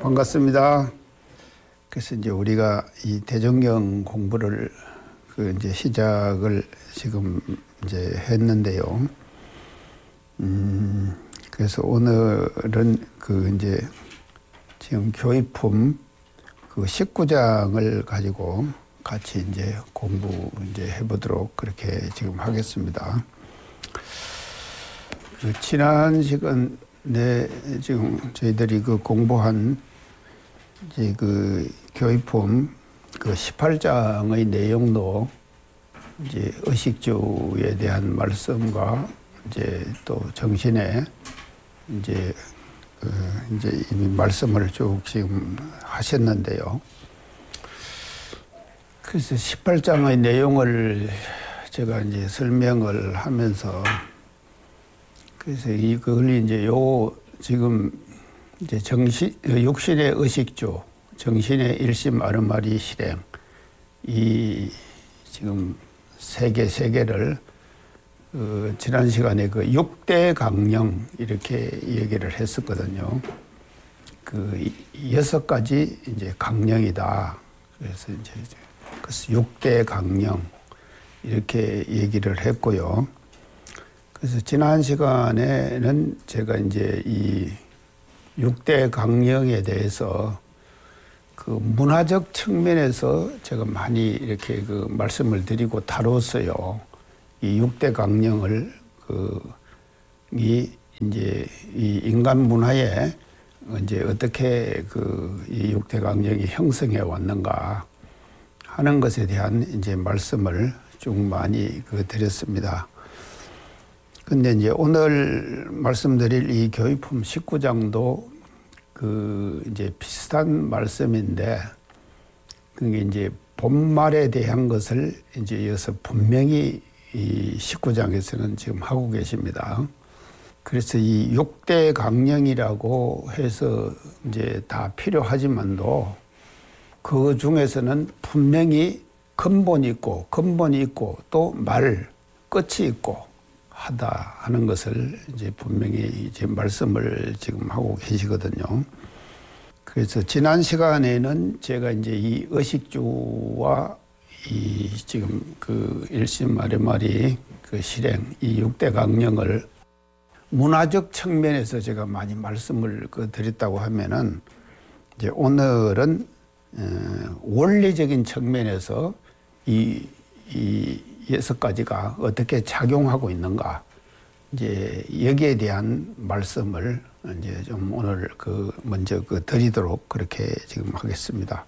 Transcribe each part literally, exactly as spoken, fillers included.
반갑습니다. 그래서 이제 우리가 이 대정경 공부를 그 이제 시작을 지금 이제 했는데요. 음, 그래서 오늘은 그 이제 지금 교의품 그 십구 장을 가지고 같이 이제 공부 이제 해보도록 그렇게 지금 하겠습니다. 그 지난 시간에 지금 저희들이 그 공부한 이제 그 교의품 그 십팔 장의 내용도 이제 의식주에 대한 말씀과 이제 또 정신에 이제 그 이제 이미 말씀을 쭉 지금 하셨는데요. 그래서 십팔 장의 내용을 제가 이제 설명을 하면서 그래서 이걸 이제 요 지금 이제 정신, 육신의 의식주, 정신의 일심 아르마리 실행, 이 지금 세계 세계를 그 지난 시간에 그 육 대 강령 이렇게 얘기를 했었거든요. 그 여섯 가지 이제 강령이다. 그래서 이제 그래서 육 대 강령 이렇게 얘기를 했고요. 그래서 지난 시간에는 제가 이제 이 육 대 강령에 대해서 그 문화적 측면에서 제가 많이 이렇게 그 말씀을 드리고 다뤘어요. 이 육 대 강령을 그 이 이제 이 인간 문화에 이제 어떻게 그 이 육 대 강령이 형성해 왔는가 하는 것에 대한 이제 말씀을 쭉 많이 그 드렸습니다. 근데 이제 오늘 말씀드릴 이 교의품 십구 장도 그 이제 비슷한 말씀인데 그게 이제 본말에 대한 것을 이제 이어서 분명히 이 십구 장에서는 지금 하고 계십니다. 그래서 이 육 대 강령이라고 해서 이제 다 필요하지만도 그 중에서는 분명히 근본이 있고 근본이 있고 또 말 끝이 있고 하다 하는 것을 이제 분명히 이제 말씀을 지금 하고 계시거든요. 그래서 지난 시간에는 제가 이제 이 의식주와 이 지금 그 일심 아르마리 그 실행 이 육 대 강령을 문화적 측면에서 제가 많이 말씀을 그 드렸다고 하면은 이제 오늘은 어, 원리적인 측면에서 이, 이 여섯 가지가 어떻게 작용하고 있는가 이제 여기에 대한 말씀을 이제 좀 오늘 그 먼저 그 드리도록 그렇게 지금 하겠습니다.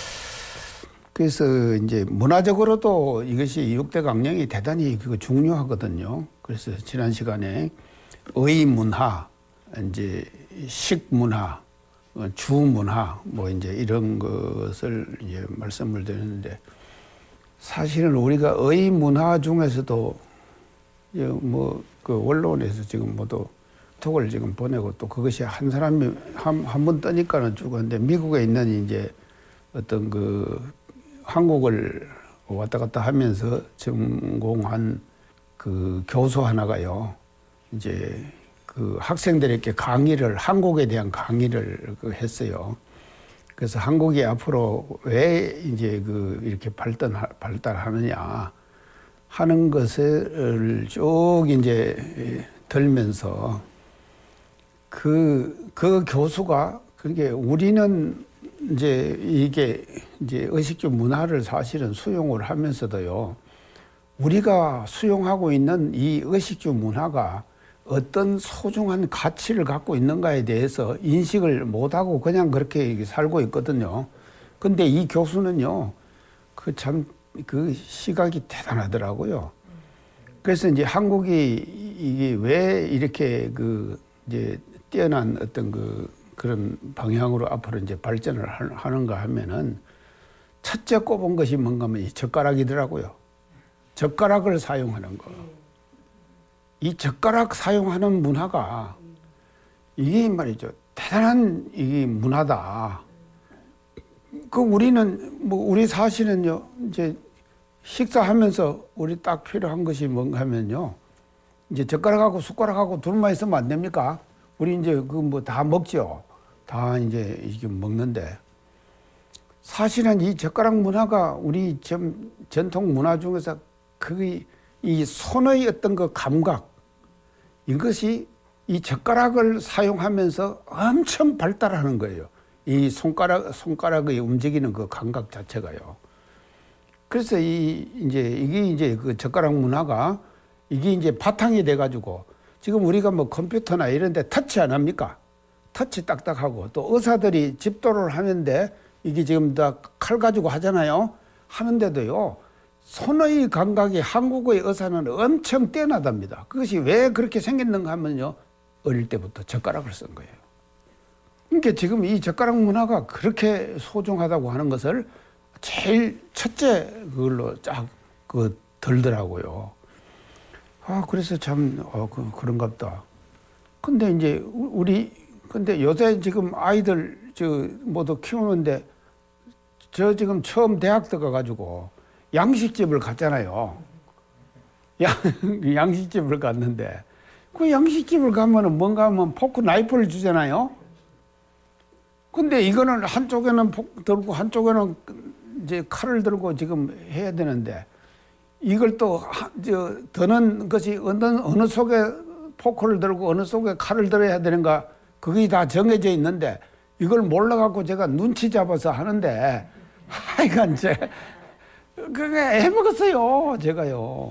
그래서 이제 문화적으로도 이것이 육 대 강령이 대단히 그 중요하거든요. 그래서 지난 시간에 의문화, 이제 식문화, 주문화 뭐 이제 이런 것을 이제 말씀을 드렸는데 사실은 우리가 의문화 중에서도 뭐 그 원론에서 지금 모두 톡을 지금 보내고 또 그것이 한 사람이 한 한 번 뜨니까는 죽었는데 미국에 있는 이제 어떤 그 한국을 왔다 갔다 하면서 전공한 그 교수 하나가요. 이제 그 학생들에게 강의를 한국에 대한 강의를 그 했어요. 그래서 한국이 앞으로 왜 이제 그 이렇게 발달 발달하느냐 하는 것을 쭉 이제 들면서 그, 그 교수가 그게 우리는 이제 이게 이제 의식주 문화를 사실은 수용을 하면서도요, 우리가 수용하고 있는 이 의식주 문화가 어떤 소중한 가치를 갖고 있는가에 대해서 인식을 못하고 그냥 그렇게 살고 있거든요. 근데 이 교수는요, 그 참, 그 시각이 대단하더라고요. 그래서 이제 한국이 이게 왜 이렇게 그 이제 뛰어난 어떤 그 그런 방향으로 앞으로 이제 발전을 하는가 하면은 첫째 꼽은 것이 뭔가 하면 이 젓가락이더라고요. 젓가락을 사용하는 거. 이 젓가락 사용하는 문화가 이게 말이죠. 대단한 이 문화다. 그 우리는 뭐 우리 사실은요 이제 식사하면서 우리 딱 필요한 것이 뭔가 하면요 이제 젓가락하고 숟가락하고 둘만 있으면 안 됩니까? 우리 이제 그 뭐 다 먹죠. 다 이제 이게 먹는데, 사실은 이 젓가락 문화가 우리 전, 전통 문화 중에서 그 이 손의 어떤 그 감각, 이것이 이 젓가락을 사용하면서 엄청 발달하는 거예요. 이 손가락, 손가락의 움직이는 그 감각 자체가요. 그래서 이, 이제, 이게 이제 그 젓가락 문화가 이게 이제 바탕이 돼가지고 지금 우리가 뭐 컴퓨터나 이런 데 터치 안 합니까? 터치 딱딱하고 또 의사들이 집도를 하는데 이게 지금 다 칼 가지고 하잖아요. 하는데도요. 손의 감각이 한국의 의사는 엄청 뛰어나답니다. 그것이 왜 그렇게 생겼는가 하면요. 어릴 때부터 젓가락을 쓴 거예요. 그러니까 지금 이 젓가락 문화가 그렇게 소중하다고 하는 것을 제일 첫째 그걸로 쫙 그 들더라고요. 아, 그래서 참, 어, 그, 그런갑다. 근데 이제 우리, 근데 요새 지금 아이들 저 모두 키우는데 저 지금 처음 대학 들어가가지고 양식집을 갔잖아요. 양, 양식집을 갔는데 그 양식집을 가면은 뭔가 하면 포크 나이프를 주잖아요. 근데 이거는 한쪽에는 포크 들고 한쪽에는 이제 칼을 들고 지금 해야 되는데 이걸 또 저 드는 것이 어느 어느 속에 포크를 들고 어느 속에 칼을 들어야 되는가 그게 다 정해져 있는데 이걸 몰라갖고 제가 눈치 잡아서 하는데 하여간 제 그게 해먹었어요 제가요.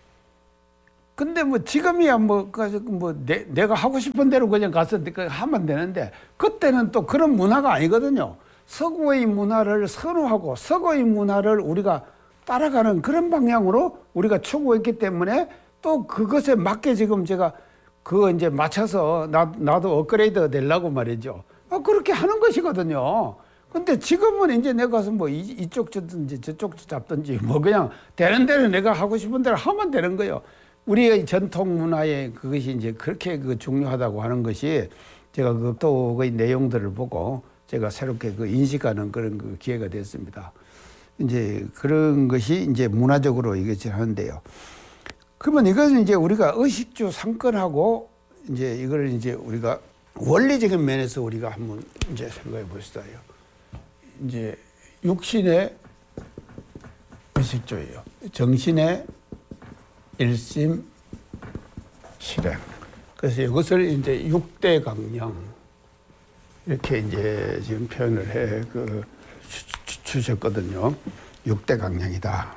근데 뭐 지금이야 뭐, 뭐 내, 내가 하고 싶은 대로 그냥 가서 하면 되는데 그때는 또 그런 문화가 아니거든요. 서구의 문화를 선호하고 서구의 문화를 우리가 따라가는 그런 방향으로 우리가 추구했기 때문에 또 그것에 맞게 지금 제가 그거 이제 맞춰서 나, 나도 업그레이드 되려고 말이죠. 아, 그렇게 하는 것이거든요. 근데 지금은 이제 내가 가서 뭐 이, 이쪽 잡든지 저쪽 잡든지 뭐 그냥 되는 대로 내가 하고 싶은 대로 하면 되는 거예요. 우리의 전통 문화에 그것이 이제 그렇게 그 중요하다고 하는 것이 제가 그 또 그 내용들을 보고 제가 새롭게 그 인식하는 그런 그 기회가 됐습니다. 이제 그런 것이 이제 문화적으로 이것을 하는데요. 그러면 이것은 이제 우리가 의식주 상권하고 이제 이걸 이제 우리가 원리적인 면에서 우리가 한번 이제 생각해 보시다요. 이제 육신의 의식주예요. 정신의 일심 실행. 그래서 이것을 이제 육대 강령 이렇게 이제 지금 표현을 해 그 주셨거든요. 육대 강령이다.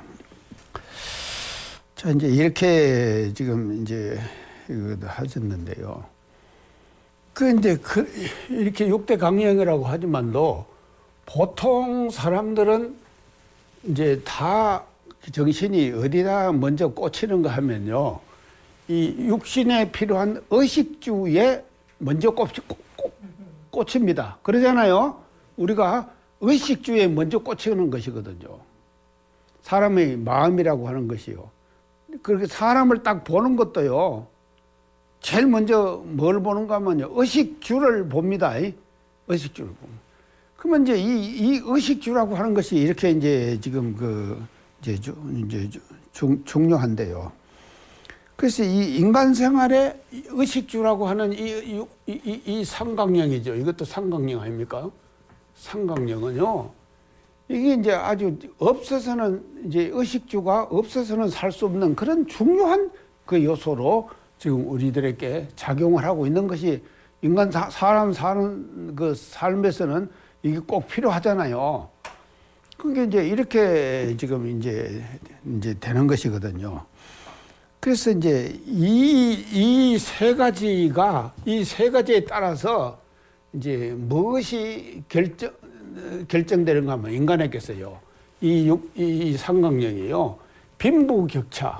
자, 이제 이렇게 지금 이제 이거 하셨는데요. 그 이제 그 이렇게 육대 강령이라고 하지만도 보통 사람들은 이제 다 정신이 어디다 먼저 꽂히는가 하면요. 이 육신에 필요한 의식주에 먼저 꽂, 꽂, 꽂힙니다. 그러잖아요. 우리가 의식주에 먼저 꽂히는 것이거든요. 사람의 마음이라고 하는 것이요. 그렇게 사람을 딱 보는 것도요. 제일 먼저 뭘 보는가 하면요. 의식주를 봅니다. 의식주를 봅니다. 그러면 이제 이, 이 의식주라고 하는 것이 이렇게 이제 지금 그 이제, 주, 이제 중, 중요한데요. 그래서 이 인간 생활의 의식주라고 하는 이, 이, 이, 이 삼강령이죠. 이것도 삼강령 아닙니까? 삼강령은요. 이게 이제 아주 없어서는 이제 의식주가 없어서는 살 수 없는 그런 중요한 그 요소로 지금 우리들에게 작용을 하고 있는 것이 인간 사, 사람 사는 그 삶에서는 이게 꼭 필요하잖아요. 그게 이제 이렇게 지금 이제 이제 되는 것이거든요. 그래서 이제 이 이 세 가지가 이 세 가지에 따라서 이제 무엇이 결정 결정되는가 하면 인간에게서요. 이 육, 이 삼강령이요. 빈부격차.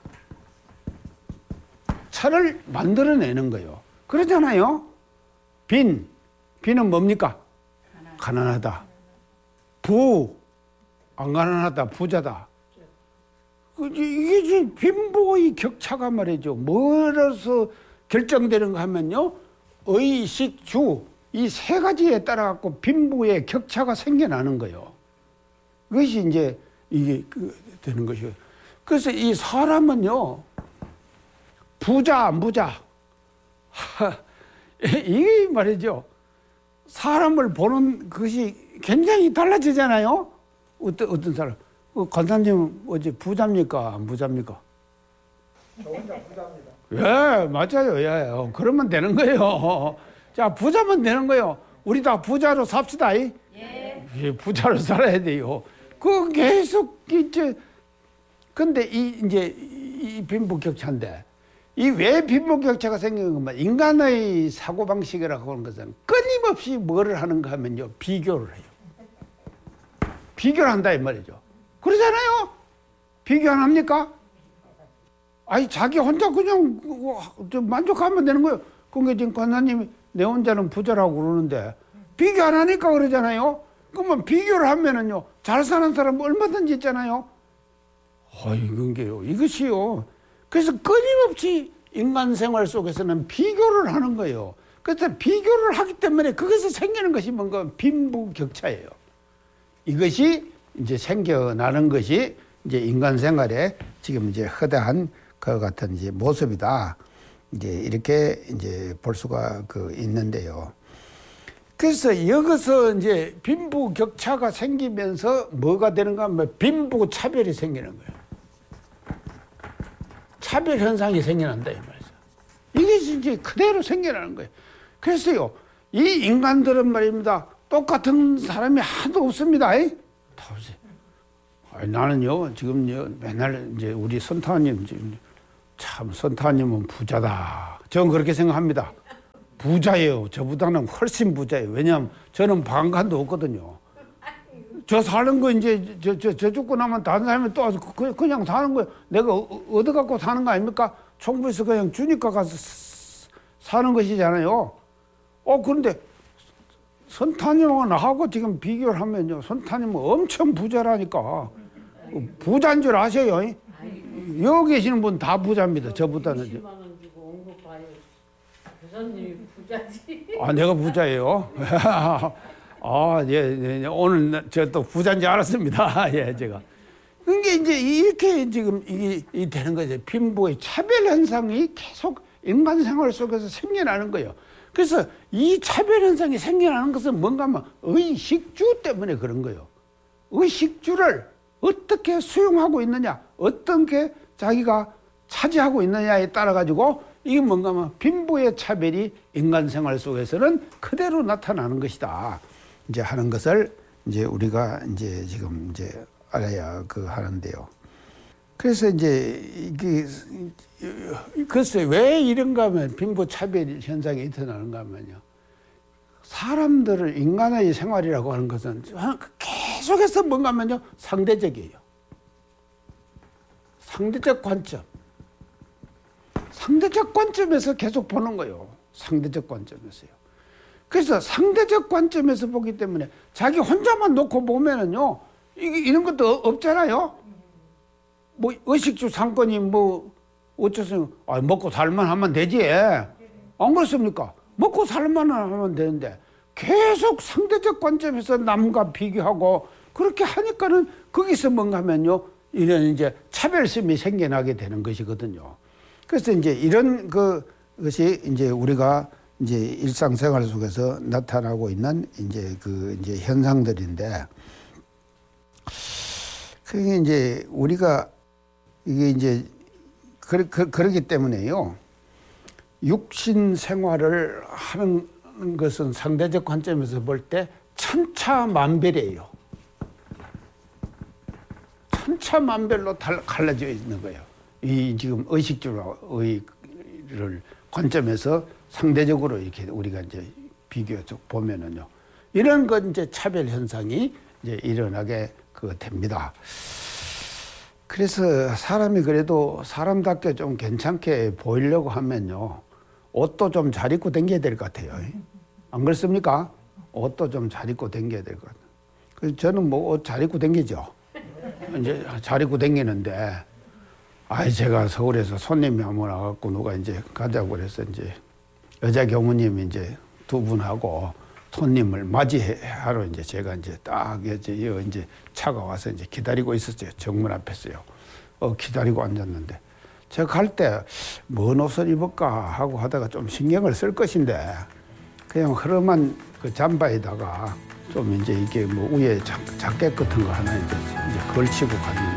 차를 만들어내는 거예요. 그러잖아요. 빈. 빈은 뭡니까? 가난하다. 부. 안 가난하다. 부자다. 이게 지금 빈부의 격차가 말이죠. 뭐로서 결정되는가 하면요. 의식, 주. 이 세 가지에 따라 갖고 빈부의 격차가 생겨나는 거예요. 그것이 이제 이게 되는 것이에요. 그래서 이 사람은요. 부자, 안 부자. 이게 말이죠. 사람을 보는 것이 굉장히 달라지잖아요. 어떤, 어떤 사람. 어, 관사님 어제 부자입니까? 안 부자입니까? 저 혼자 부자입니다. 예, 맞아요. 예, 어, 그러면 되는 거예요. 자, 부자면 되는 거예요. 우리 다 부자로 삽시다. 예. 예, 부자로 살아야 돼요. 그 계속 이제 근데 이 이제 이 빈부격차인데 이 왜 빈부격차가 생기는 것만 인간의 사고 방식이라고 하는 것은 끊임없이 뭐를 하는가 하면요 비교를 해요. 비교를 한다 이 말이죠. 그러잖아요. 비교 안 합니까? 아니 자기 혼자 그냥 만족하면 되는 거예요. 그게 지금 관사님이 내 혼자는 부자라고 그러는데 비교 안 하니까 그러잖아요. 그러면 비교를 하면은요 잘 사는 사람 얼마든지 있잖아요. 아 이건게요 이것이요. 그래서 끊임없이 인간 생활 속에서는 비교를 하는 거예요. 그래서 비교를 하기 때문에 그것에서 생기는 것이 뭔가 빈부격차예요. 이것이 이제 생겨나는 것이 이제 인간 생활에 지금 이제 허다한 그 같은 이제 모습이다. 이제 이렇게 이제 볼 수가 그 있는데요. 그래서 여기서 이제 빈부격차가 생기면서 뭐가 되는가 하면 빈부차별이 생기는 거예요. 차별 현상이 생겨난다 이 말이죠. 이게 이제 그대로 생겨나는 거예요. 그래서요 이 인간들은 말입니다 똑같은 사람이 하나도 없습니다. 다 없어요. 아니, 나는요 지금요 맨날 이제 우리 선타님 지금 참 선타님은 부자다. 저는 그렇게 생각합니다. 부자예요. 저보다는 훨씬 부자예요. 왜냐하면 저는 방간도 없거든요. 저 사는 거 이제 저, 저, 저 죽고 나면 다른 사람이 또 그, 그냥 사는 거예요. 내가 얻어갖고 사는 거 아닙니까? 정부에서 그냥 주니까 가서 사는 것이잖아요. 어, 그런데 선타님하고 나하고 지금 비교를 하면요. 선타님은 엄청 부자라니까. 부자인 줄 아세요? 여기 계시는 분 다 부자입니다. 저보다는. 이십만 원 주고 온 거 봐요. 교사님이 부자지. 아, 내가 부자예요? 아, 예, 예, 오늘 저 또 부자인 줄 알았습니다. 예, 제가. 그게 이제 이렇게 지금 이게 이 되는 거죠. 빈부의 차별 현상이 계속 인간 생활 속에서 생겨나는 거예요. 그래서 이 차별 현상이 생겨나는 것은 뭔가 하면 의식주 때문에 그런 거예요. 의식주를 어떻게 수용하고 있느냐, 어떻게 자기가 차지하고 있느냐에 따라 가지고 이게 뭔가 하면 빈부의 차별이 인간 생활 속에서는 그대로 나타나는 것이다. 이제 하는 것을 이제 우리가 이제 지금 이제 알아야 그 하는데요. 그래서 이제 이게 글쎄 왜 이런가 하면 빈부 차별 현상이 나타나는가 하면요. 사람들을 인간의 생활이라고 하는 것은 계속해서 뭔가 하면요 상대적이에요. 상대적 관점. 상대적 관점에서 계속 보는 거예요. 상대적 관점에서요. 그래서 상대적 관점에서 보기 때문에 자기 혼자만 놓고 보면은요, 이게 이런 것도 없잖아요. 뭐 의식주 상권이 뭐 어쩌서 아, 먹고 살만 하면 되지. 안 그렇습니까? 먹고 살만 하면 되는데 계속 상대적 관점에서 남과 비교하고 그렇게 하니까는 거기서 뭔가 하면요, 이런 이제 차별심이 생겨나게 되는 것이거든요. 그래서 이제 이런 그 것이 이제 우리가 이제 일상생활 속에서 나타나고 있는 이제 그 이제 현상들인데, 그게 이제 우리가 이게 이제 그, 그, 그러기 때문에요. 육신 생활을 하는 것은 상대적 관점에서 볼 때 천차만별이에요. 천차만별로 갈라져 있는 거예요. 이 지금 의식주의 관점에서 상대적으로 이렇게 우리가 이제 비교해서 보면은요, 이런 건 이제 차별 현상이 이제 일어나게 그 됩니다. 그래서 사람이 그래도 사람답게 좀 괜찮게 보이려고 하면요, 옷도 좀 잘 입고 다녀야 될 것 같아요. 안 그렇습니까? 옷도 좀 잘 입고 다녀야 될 것 같아요. 그래서 저는 뭐 옷 잘 입고 다니죠. 이제 잘 입고 다니는데, 아이, 제가 서울에서 손님이 한번 와갖고 누가 이제 가자고 그래서 이제 여자 교무님이 이제 두 분하고 손님을 맞이하러 이제 제가 이제 딱 이제 이제 차가 와서 이제 기다리고 있었어요. 정문 앞에서요. 어, 기다리고 앉았는데 제가 갈 때 뭔 옷을 입을까 하고 하다가 좀 신경을 쓸 것인데 그냥 흐름한 그 잠바에다가 좀 이제 이게 뭐 위에 자, 자켓 같은 거 하나 이제, 이제 걸치고 갔는데